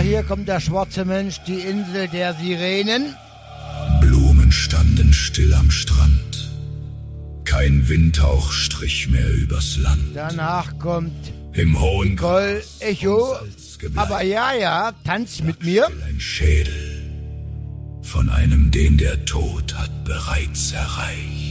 hier kommt der schwarze Mensch, die Insel der Sirenen. Blumen standen still am Strand. Kein Windhauch strich mehr übers Land. Danach kommt Im hohen Nicole Echo. Salzgebleib Aber ja, tanz mit mir. still ein Schädel von einem, den der Tod hat bereits erreicht.